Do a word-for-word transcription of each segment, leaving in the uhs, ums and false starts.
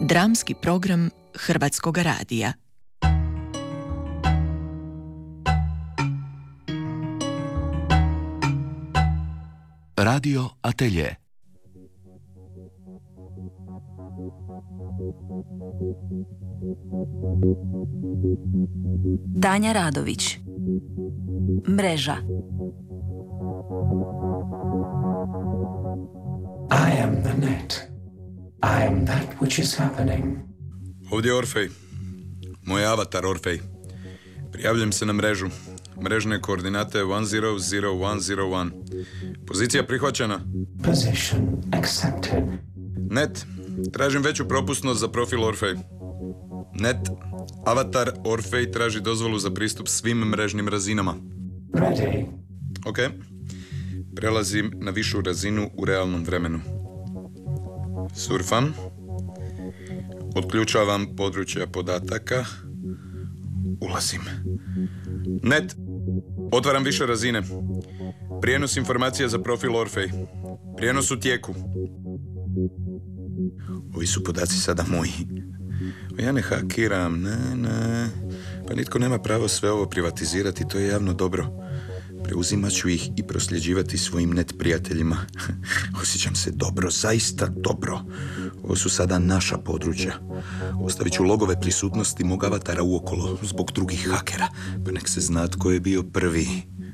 Dramski program Hrvatskog radija. Radio Atelje. Tanja Radović. Mreža. I am the net. I am that which is happening. Ovdje je Orfej. Moj avatar Orfej. Prijavljujem se na mrežu. Mrežne koordinate jedan zero zero jedan zero jedan. Pozicija prihvaćena. Position accepted. Net. Tražim veću propusnost za profil Orfej. Net. Avatar Orfej traži dozvolu za pristup svim mrežnim razinama. Ready. Ok. Prelazim na višu razinu u realnom vremenu. Surfam. Otključavam područja podataka. Ulazim. Net. Otvaram više razine. Prijenos informacija za profil Orfej. Prijenos u tijeku. Ovi su podaci sada moji. Ja ne hakiram, ne, ne. Pa nitko nema pravo sve ovo privatizirati, to je javno dobro. Preuzimat ću ih i prosljeđivati svojim net prijateljima. Osjećam se dobro, zaista dobro. Ovo su sada naša područja. Ostavit ću logove prisutnosti mog avatara uokolo zbog drugih hakera, pa nek se zna tko je bio prvi.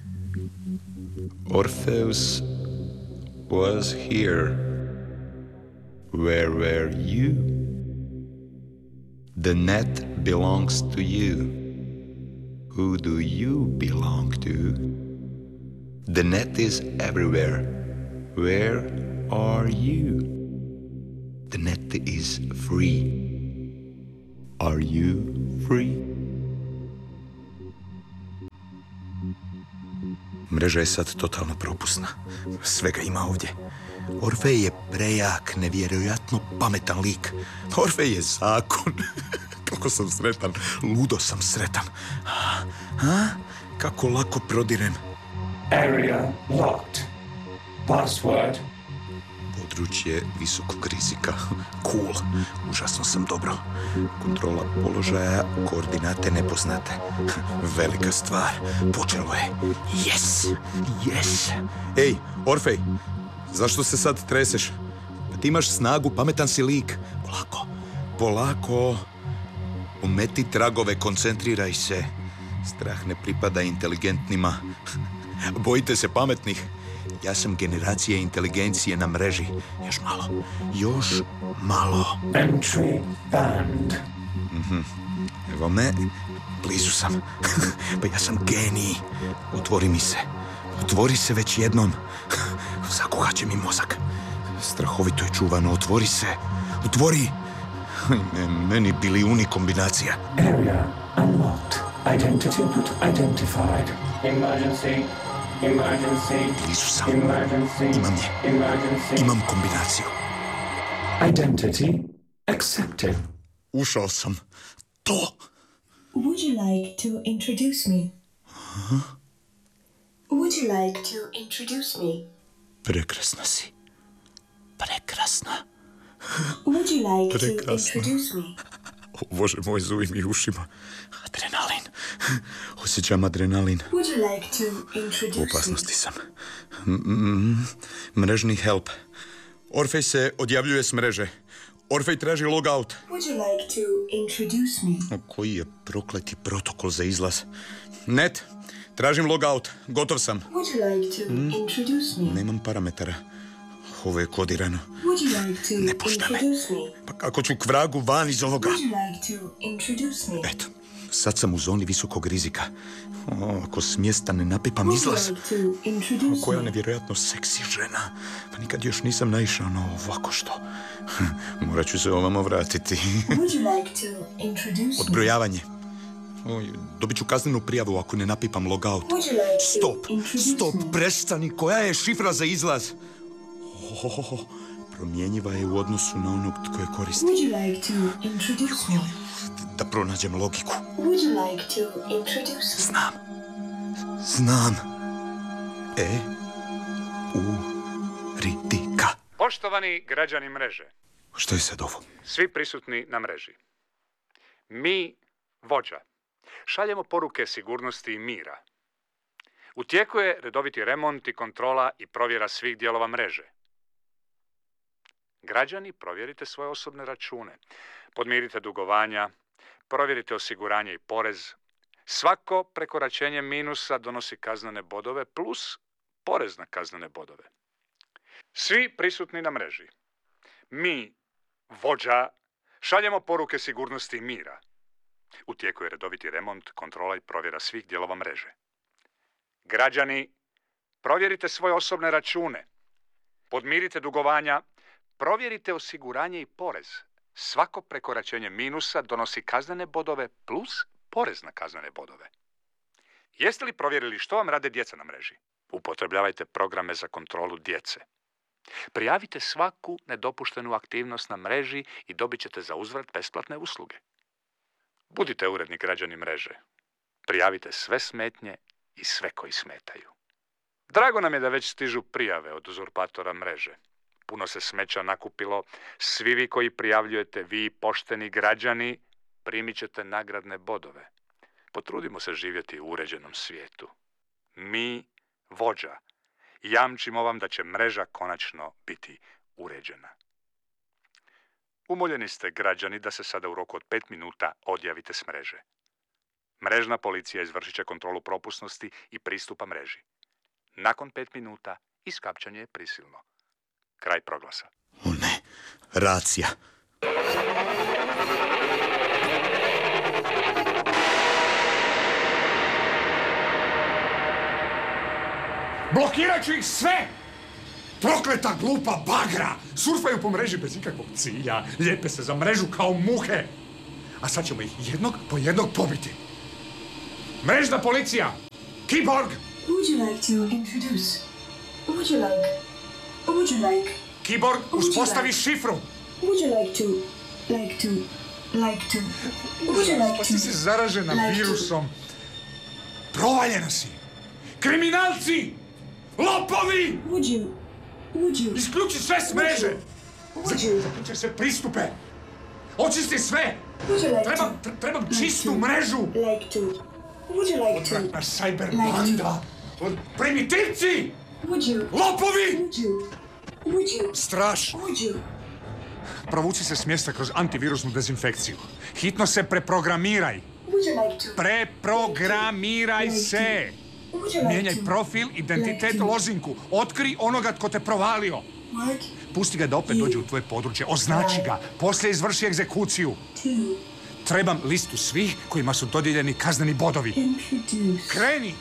Orpheus was here. Where were you? The net belongs to you. Who do you belong to? The net is everywhere. Where are you? The net is free. Are you free? Mreža je sad totalno propusna. Svega ima ovdje. Orfej je prejak, nevjerojatno pametan lik. Orfej je zakon. Kako sam sretan. Ludo sam sretan. A? Kako lako prodirem. Area locked. Password. Područje visokog rizika. Cool. Užasno sam dobro. Kontrola položaja, koordinate nepoznate. Velika stvar. Počelo je. Yes. Yes. Ej, Orfej, zašto se sad treseš? Pa ti imaš snagu, pametan si lik. Polako. Polako. Umeti tragove, koncentriraj se. Strah ne pripada inteligentnima. Bojite se pametnih. Ja sam generacija inteligencije na mreži. Još malo. Još malo. Entry banned. Mm-hmm. Evo me. Blizu sam. Pa ja sam genij. Otvori mi se. Otvori se već jednom. Zakuhat će mi mozak. Strahovito je čuvano. Otvori se. Otvori. Meni bilijuni kombinacija. Area unlocked. Identity not identified. Emergency. Emergency. Blizu sam. Emergency. Imam je. Emergency. Imam kombinaciju. Identity accepted. Ušao sam. To. Would you like to introduce me? Huh? Would you like to introduce me? Prekrasna si. Prekrasna. Would you like Prekrasna. to introduce me? O Bože moj, zuji mi ušima. Adrenalin. Osjećam adrenalin. Would you like to introduce U opasnosti sam. M- mrežni help. Orfej se odjavljuje s mreže. Orfej traži logout. Would you like to introduce me? O, koji je prokleti protokol za izlaz? Net, tražim logout. Gotov sam. Would you like to Hmm? introduce me? Nemam parametara. Ovo je kodirano. Would you like to Ne pušta me. introduce me? Pa kako ću k vragu van iz ovoga? Would you like to introduce me? Eto, sad sam u zoni visokog rizika. O, ako s mjesta ne napipam Would izlaz. you like to introduce Koja me? nevjerojatno seksi žena. Pa nikad još nisam naišao na ovako što. Morat ću se ovamo vratiti. Would you like to introduce me? Odbrojavanje. Oj, dobit ću kaznenu prijavu ako ne napipam logout. Would you like to Stop, introduce stop, me? prestani. Koja je šifra za izlaz? Oh, promjenjiva je u odnosu na onog tko je koristi. Would you like to introduce me? Da pronađem logiku. Would you like to introduce me? Znam. Znam. E, u, ri, ti, ka. Poštovani građani mreže, Što je sad ovo? Svi prisutni na mreži. Mi, vođa, šaljemo poruke sigurnosti i mira. U tijeku je redoviti remont i kontrola i provjera svih dijelova mreže. Građani, provjerite svoje osobne račune, podmirite dugovanja, provjerite osiguranje i porez. Svako prekoračenje minusa donosi kaznene bodove plus porez na kaznene bodove. Svi prisutni na mreži. Mi, vođa, šaljemo poruke sigurnosti i mira. U tijeku je redoviti remont, kontrola i provjera svih dijelova mreže. Građani, provjerite svoje osobne račune, podmirite dugovanja, provjerite osiguranje i porez. Svako prekoračenje minusa donosi kaznene bodove plus porez na kaznene bodove. Jeste li provjerili što vam rade djeca na mreži? Upotrebljavajte programe za kontrolu djece. Prijavite svaku nedopuštenu aktivnost na mreži i dobit ćete za uzvrat besplatne usluge. Budite uredni građani mreže. Prijavite sve smetnje i sve koji smetaju. Drago nam je da već stižu prijave od uzurpatora mreže. Puno se smeća nakupilo. Svi vi koji prijavljujete, vi pošteni građani, primit ćete nagradne bodove. Potrudimo se živjeti u uređenom svijetu. Mi, vođa, jamčimo vam da će mreža konačno biti uređena. Umoljeni ste građani da se sada u roku od pet minuta odjavite s mreže. Mrežna policija izvršit će kontrolu propusnosti i pristupa mreži. Nakon pet minuta iskapčanje je prisilno. Kraj proglasa. O ne, racija. Blokirat ću ih sve! Prokleta glupa bagra! Surfaju po mreži bez ikakvog cilja, lijepe se za mrežu kao muhe. A sad ćemo ih jednog po jednog pobiti. Mrežna policija! Kiborg! Would you like to introduce? Would you like? Would you like? Kiborg, uspostavi šifru! Would you like to? Like to? Like to? Would you like Pa to? si se zaražena like virusom. Provaljena si! Kriminalci! Lopovi! Would you? Would you? Isključi sve s mreže! Would you? Zaključaj sve pristupe! Očisti sve! Would you like Trebam, to? tre- trebam Like čistu to? mrežu! Like to? Would you like to? Odvratna cyber banda! Primitivci! Would you? Lopovi! Would you? Would you? Straš! Would you? Provuci se s mjesta kroz antivirusnu dezinfekciju. Hitno se preprogramiraj! Would you like to? Preprogramiraj se! Would you like Mijenjaj to? profil, identitet, Like to? lozinku. Otkri onoga tko te provalio. What? Pusti ga da opet dođe u tvoje područje. Označi ga. Poslije izvrši egzekuciju. To Trebam listu svih kojima su dodijeljeni kazneni bodovi. introduce. Kreni!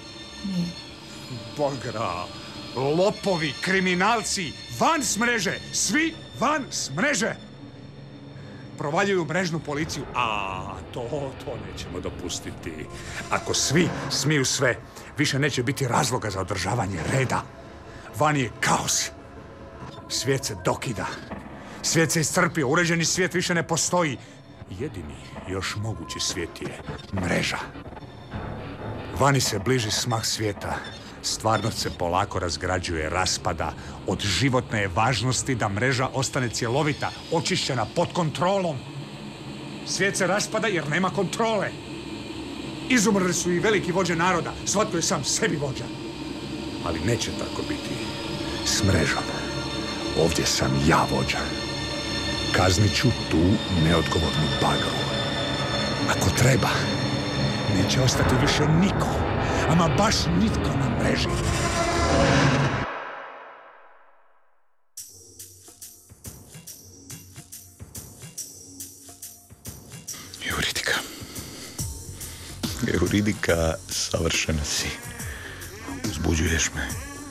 Bogra, lopovi, kriminalci, van s mreže! Svi van s mreže! Provaljuju mrežnu policiju, a to, to nećemo dopustiti. Ako svi smiju sve, više neće biti razloga za održavanje reda. Van je kaos. Svijet se dokida. Svijet se iscrpio, uređeni svijet više ne postoji. Jedini još mogući svijet je mreža. Vani se bliži smak svijeta. Stvarnost se polako razgrađuje, raspada. Od životne je važnosti da mreža ostane cjelovita, očišćena, pod kontrolom. Svijet se raspada jer nema kontrole. Izumrli su i veliki vođe naroda. Svatko je sam sebi vođa. Ali neće tako biti s mrežom. Ovdje sam ja vođa. Kaznit ću tu neodgovornu bagru. Ako treba, neće ostati više niko, ama baš nitko na mreži. Euridika. Euridika, savršena si. Uzbuđuješ me.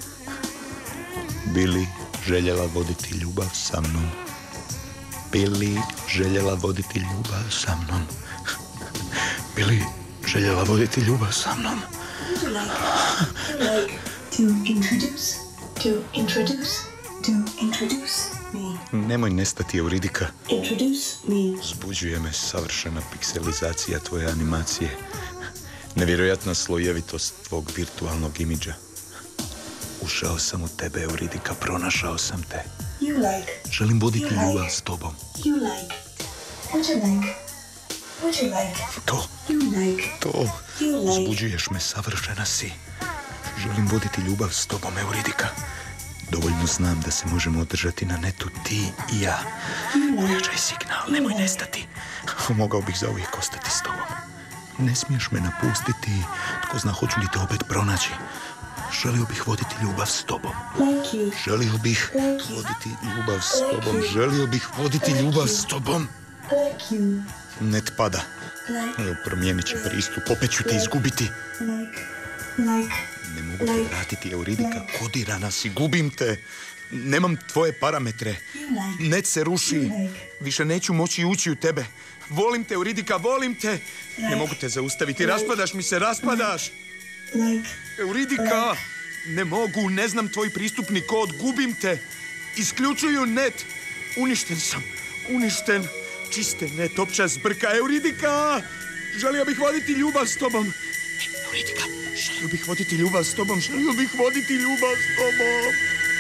Bi li željela voditi ljubav sa mnom? Bi li željela voditi ljubav sa mnom? Bi li željela voditi ljubav sa mnom? Would you like? Like to introduce? To introduce? To introduce me? Nemoj nestati, Euridika. Introduce me? Uzbuđuje me savršena pikselizacija tvoje animacije. Nevjerojatna slojevitost tvog virtualnog imidža. Ušao sam u tebe, Euridika, pronašao sam te. You You like. Želim voditi ljubav s tobom. You like. Would you like? Would you like? To, You like. to, You like. uzbuđuješ me, savršena si. Želim voditi ljubav s tobom, Euridika. Dovoljno znam da se možemo održati na netu ti i ja. Pojačaj signal, nemoj nestati. Mogao bih zauvijek ostati s tobom. Ne smiješ me napustiti. Tko zna, hoću li te opet pronaći. Želio bih voditi ljubav s tobom. Like you. Želio bih voditi ljubav s tobom. Želio bih voditi ljubav s tobom. Like you. Net pada. Like. Evo, promijenit će pristup. Opet ću te izgubiti. Like. Like. Ne mogu te vratiti, Euridika. Kodirana si, gubim te. Nemam tvoje parametre. Net se ruši. Više neću moći ući u tebe. Volim te, Euridika, volim te. Ne mogu te zaustaviti. Raspadaš mi se, raspadaš. Like. Euridika, ne mogu, ne znam tvoj pristupni kod. Gubim te. Isključuju net. Uništen sam. Uništen. Čiste net, opća zbrka. Euridika! Želio bih voditi ljubav s tobom. Euridika, želio bih voditi ljubav s tobom. Želio bih voditi ljubav s tobom.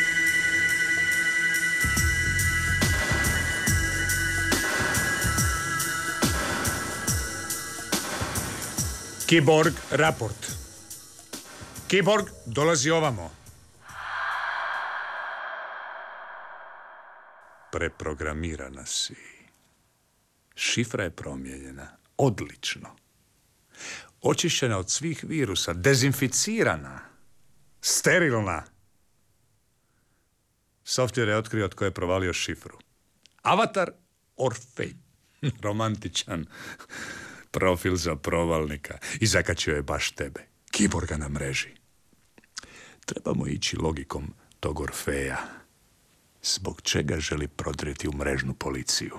Kiborg, raport. Kiborg, dolazi ovamo. Preprogramirana si. Šifra je promijenjena. Odlično. Očišćena od svih virusa. Dezinficirana. Sterilna. Software je otkrio tko je provalio šifru. Avatar Orfej. Romantičan profil za provalnika. I zakačio je baš tebe. Kiborga na mreži. Trebamo ići logikom tog Orfeja. Zbog čega želi prodrijeti u mrežnu policiju?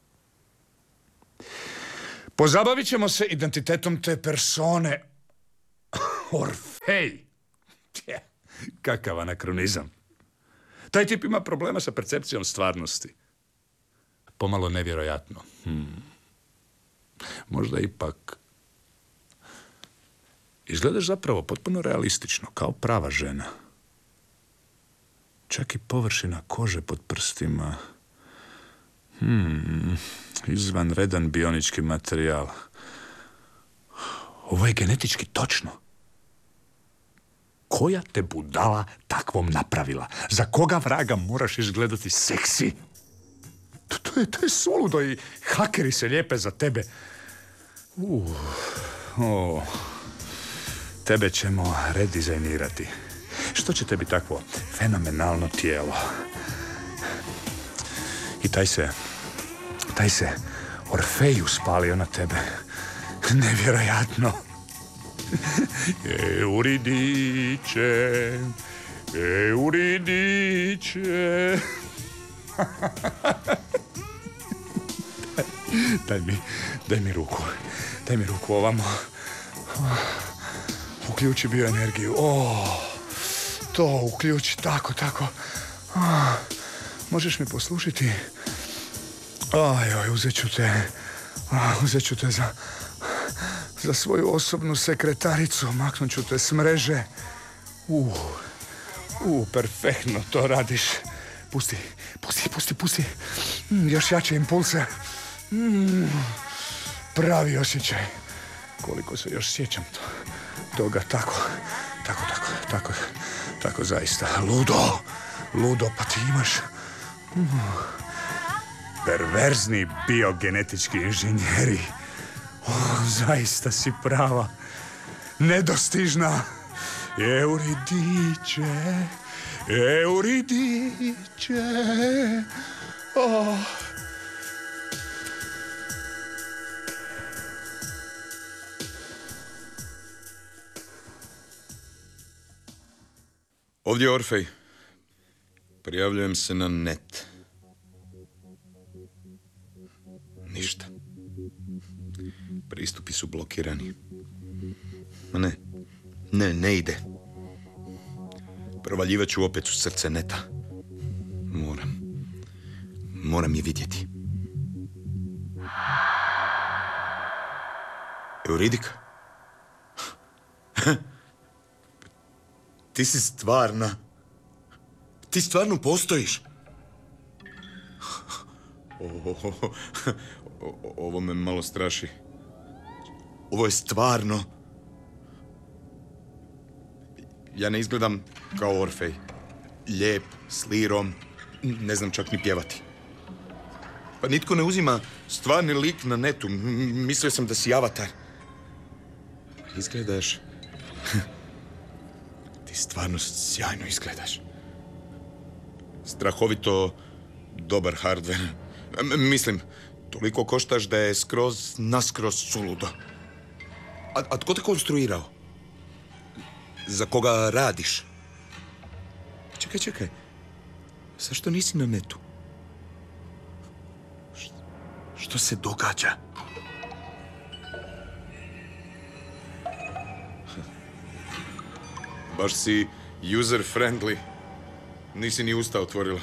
Pozabavit ćemo se identitetom te persone. Orfej. Kakav anakronizam. Taj tip ima problema sa percepcijom stvarnosti. Pomalo nevjerojatno. Hmm. Možda ipak... Izgledaš zapravo potpuno realistično, kao prava žena. Čak i površina kože pod prstima. Hmm, izvanredan bionički materijal. Ovo je genetički točno. Koja te budala takvom napravila? Za koga vraga moraš izgledati seksi? To, to, je, to je suludo i hakeri se lijepe za tebe. Uh, oh. Tebe ćemo redizajnirati. Što će tebi takvo fenomenalno tijelo? I taj se, taj se Orfej uspalio na tebe. Nevjerojatno. Euridiće, Euridiće. Daj mi, daj mi ruku. Daj mi ruku ovamo. Uključi bioenergiju. Oh, to uključi, tako, tako. Oh, možeš mi poslušiti? Oj, oj, uzet ću te. Oh, uzet ću te za, za svoju osobnu sekretaricu. Maknut ću te s mreže. Uh, uh, perfektno to radiš. Pusti, pusti, pusti, pusti. Mm, još jače impulse. Mm, pravi osjećaj. Koliko se još sjećam to. Toga, tako, tako, tako, tako, tako zaista. Ludo, ludo, pa ti imaš uh, perverzni biogenetički inženjeri. Oh, zaista si prava, nedostižna. Euridiće, Euridiće. Oh. Ovdje je Orfej. Prijavljujem se na net. Ništa. Pristupi su blokirani. Ma ne, ne, ne ide. Provaljivat ću opet u srce neta. Moram. Moram je vidjeti. Euridika? Ti si stvarna. Ti stvarno postojiš. O, o, ovo me malo straši. Ovo je stvarno. Ja ne izgledam kao Orfej. Lijep, s lirom, ne znam čak ni pjevati. Pa nitko ne uzima stvarni lik na netu. Mislio sam da si avatar. Izgledaš... Ti stvarno sjajno izgledaš. Strahovito dobar hardver. Mislim, toliko koštaš da je skroz naskroz suludo. A, a tko te konstruirao? Za koga radiš? Čekaj, čekaj. Zašto nisi na netu? Š- što se događa? Baš si user friendly. Nisi ni usta otvorila.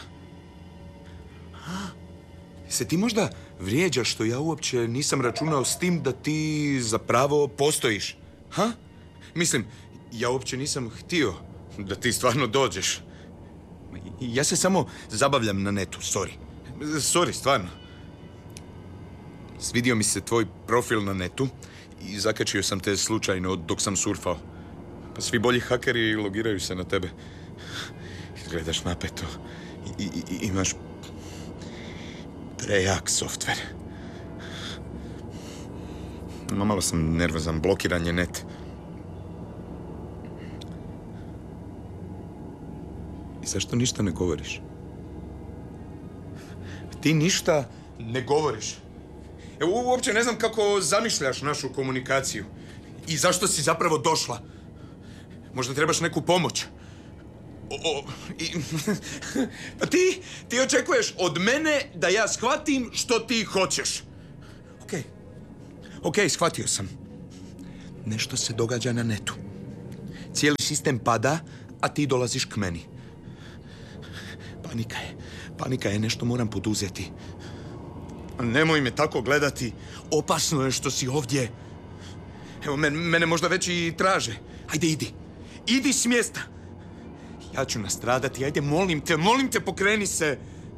Se ti možda vrijeđaš što ja uopće nisam računao s tim da ti zapravo postojiš? Ha? Mislim, ja uopće nisam htio da ti stvarno dođeš. Ja se samo zabavljam na netu, sorry. Sorry, stvarno. Svidio mi se tvoj profil na netu i zakačio sam te slučajno dok sam surfao. Pa svi bolji hakeri logiraju se na tebe. Izgledaš napeto i, i, i imaš prejak softver. Ma malo sam nervozan, blokiran je net. I zašto ništa ne govoriš? Ti ništa ne govoriš. Evo, uopće ne znam kako zamišljaš našu komunikaciju. I zašto si zapravo došla? Možda trebaš neku pomoć. O, o, i, pa ti, ti očekuješ od mene da ja shvatim što ti hoćeš. Okej. Okej, shvatio sam. Nešto se događa na netu. Cijeli sistem pada, a ti dolaziš k meni. Panika je. Panika je, nešto moram poduzeti. Nemoj me tako gledati. Opasno je što si ovdje. Evo, men, mene možda već i traže. Ajde, idi. Idi s mjesta. Ja ću nastradati. Ajde, molim te, molim te, pokreni se.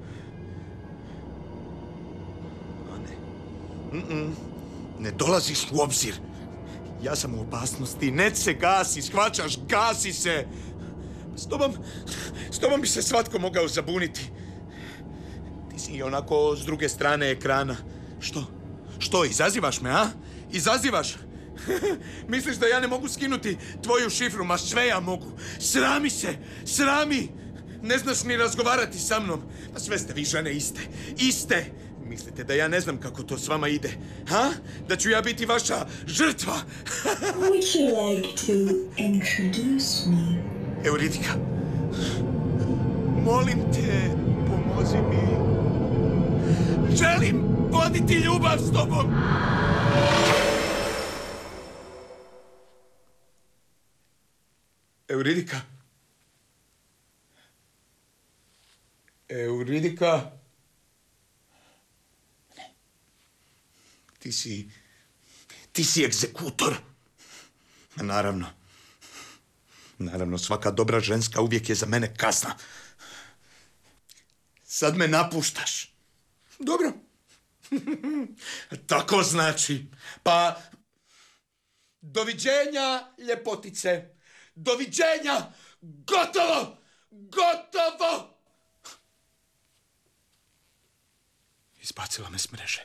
A ne. Mm-mm. Ne dolaziš u obzir. Ja sam u opasnosti. Net se gasi, shvaćaš, gasi se. S tobom, s tobom bi se svatko mogao zabuniti. Ti si onako s druge strane ekrana. Što? Što, izazivaš me, a? Izazivaš? Misliš da ja ne mogu skinuti tvoju šifru? Ma sve ja mogu. Srami se, srami. Ne znaš ni razgovarati sa mnom. Pa sve ste vi žene iste. Iste. Mislite da ja ne znam kako to s vama ide? Ha? Da ću ja biti vaša žrtva? Would you like to introduce me? Euridika. Molim te, pomozi mi. Želim voditi ljubav s tobom. Euridika. Euridika. Ti si... Ti si egzekutor. Naravno. Naravno, svaka dobra ženska uvijek je za mene kazna. Sad me napuštaš. Dobro. Tako znači. Pa... Doviđenja, ljepotice. Doviđenja! Gotovo! Gotovo! Izbacila me s mreže.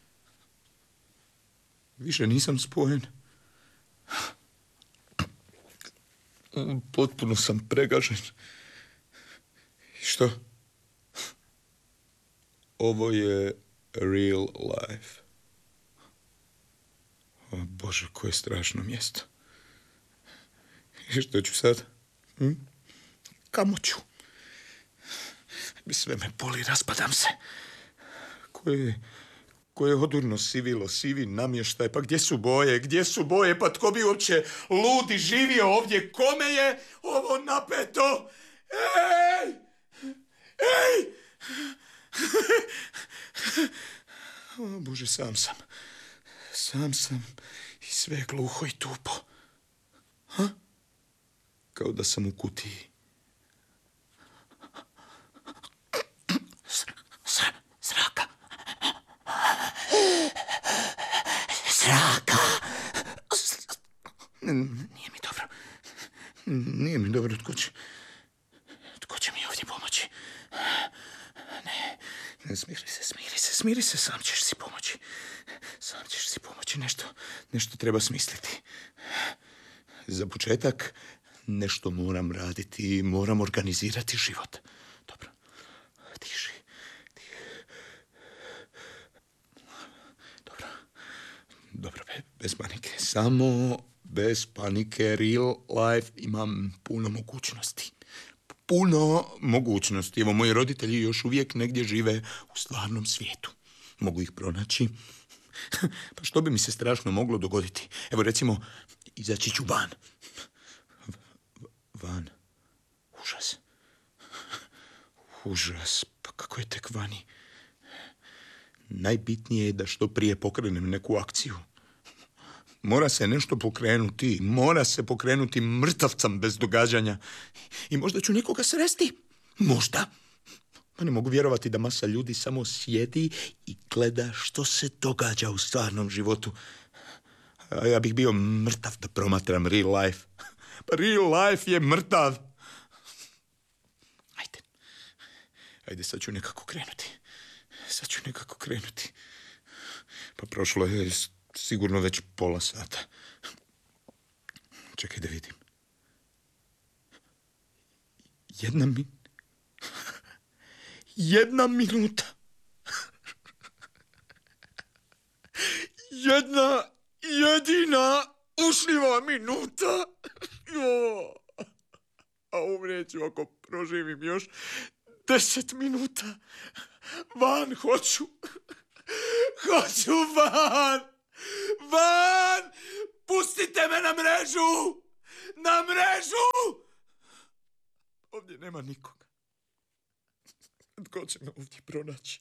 Više nisam spojen. Potpuno sam pregažen. I što? Ovo je real life. O Bože, koje strašno mjesto. I što ću sad? Hm? Kamo ću? Sve me boli, raspadam se. Koje, koje odurno sivilo, sivi namještaj. Pa gdje su boje? Gdje su boje? Pa tko bi uopće ludi živio ovdje? Kome je ovo napeto? Ej! Ej! O Bože, sam sam. Sam sam i sve je gluho i tupo. Ha? Kao da sam u kutiji. Sr- sr- zraka. Nije mi dobro. Nije mi dobro. Tko će... Tko će mi ovdje pomoći? Ne, ne, smiri se, smiri se, smiri se. Sam ćeš si pomoći. Sam ćeš si pomoći. Nešto, nešto treba smisliti. Za početak, nešto moram raditi. Moram organizirati život. Dobro. Tiši. Dobro. Dobro, bez panike. Samo bez panike. Real life imam puno mogućnosti. Puno mogućnosti. Evo, moji roditelji još uvijek negdje žive u stvarnom svijetu. Mogu ih pronaći. Pa što bi mi se strašno moglo dogoditi? Evo, recimo, izaći ću van. V- van. Užas. Užas. Pa kako je tek vani? Najbitnije je da što prije pokrenem neku akciju. Mora se nešto pokrenuti. Mora se pokrenuti. Mrtav sam bez događanja. I možda ću nekoga sresti. Možda. Pa ne mogu vjerovati da masa ljudi samo sjedi i gleda što se događa u stvarnom životu. A ja bih bio mrtav da promatram real life. Pa real life je mrtav. Ajde. Ajde, sad ću nekako krenuti. Sad ću nekako krenuti. Pa prošlo je sigurno već pola sata. Čekaj da vidim. Jedna min... Jedna minuta. Jedna jedina ušljiva minuta. Jo. A umreću ako proživim još deset minuta. Van hoću. Hoću van. Van! Pustite me na mrežu! Na mrežu! Ovdje nema nikoga. Tko će me ovdje pronaći?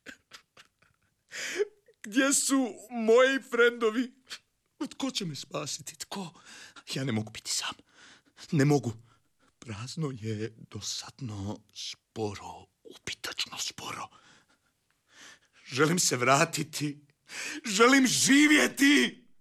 Gdje su moji frendovi? Tko će me spasiti? Tko? Ja ne mogu biti sam. Ne mogu. Prazno je, dosadno, sporo, upitačno sporo. Želim se vratiti. Želim živjeti.